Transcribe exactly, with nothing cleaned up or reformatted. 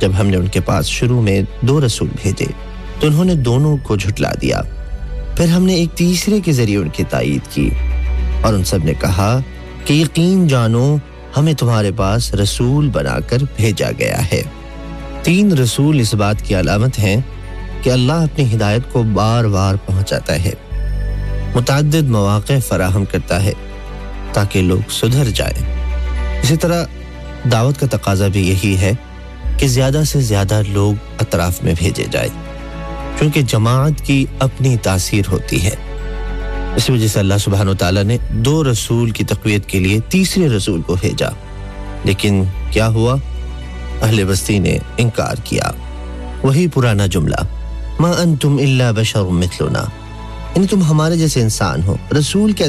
जब हमने उनके पास शुरू में दो रसूल भेजे तो उन्होंने दोनों को झुठला दिया। फिर हमने एक तीसरे के जरिए उनकी तायीद की और उन सब ने कहा कि यकीन जानो हमें तुम्हारे पास रसूल बनाकर भेजा गया है। तीन रसूल इस बात की अलामत हैं कि अल्लाह अपनी हिदायत को बार बार पहुंचाता है, मुतअद्दिद मौक़े फराहम करता है ताकि लोग सुधर जाएं। इसी तरह दावत का तकाजा भी यही है कि ज्यादा से ज्यादा लोग अतराफ में भेजे जाए, क्योंकि जमात की अपनी तासीर होती है। इस वजह से अल्लाह सुब्हानो तआला ने दो रसूल की तक़वियत के लिए तीसरे रसूल को भेजा, लेकिन क्या हुआ? अहले बस्ती ने इनकार किया। वही पुराना जुमला, मा अंतुम इल्ला बशरुम मिथलुना, यानी तुम हमारे जैसे इंसान हो, रसूल क्या